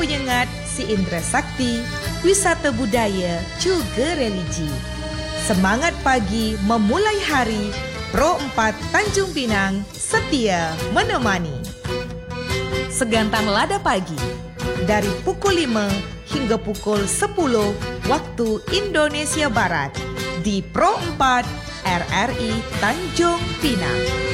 penyengat si Indra Sakti, wisata budaya juga religi. Semangat pagi memulai hari, Pro 4 Tanjung Pinang setia menemani. Segantang lada pagi, dari pukul 5 hingga pukul 10 waktu Indonesia Barat, di Pro 4 RRI Tanjung Pinang.